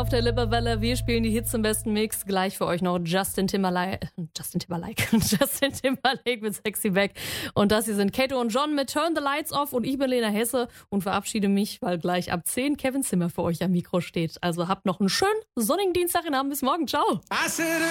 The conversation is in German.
auf der Lippewelle. Wir spielen die Hits im besten Mix. Gleich für euch noch Justin Timberlake mit Sexy Back. Und das hier sind Kato und John mit Turn the Lights Off. Und ich bin Lena Hesse und verabschiede mich, weil gleich ab 10 Kevin Zimmer für euch am Mikro steht. Also habt noch einen schönen sonnigen Dienstag in Abend. Bis morgen. Ciao.